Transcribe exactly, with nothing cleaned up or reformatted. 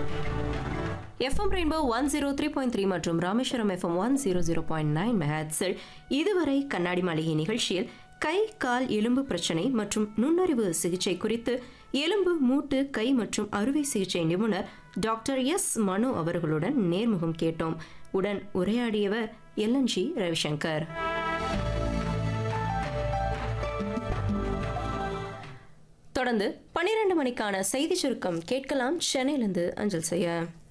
FM rainbow one zero three point three மற்றும் Rameswaram FM one zero zero point nine மெகாஹெர்ட்ஸில் இதுவரை கண்ணாடி மாளிகை நிகழ்ச்சியில் கை கால் எலும்பு பிரச்சனை மற்றும் நுண்ணறிவு சிகிச்சை குறித்து எலும்பு மூட்டு கை மற்றும் அறுவை சிகிச்சை நிபுணர் டாக்டர் எஸ் மனு அவர்களுடன் நேர்முகம் கேட்டோம். உடன் உரையாடியவர் எல்என்ஜி ரவிசங்கர். தொடர்ந்து பன்னிரண்டு மணிக்கான செய்தி சுருக்கம் கேட்கலாம். சென்னையிலிருந்து அஞ்சல் செய்ய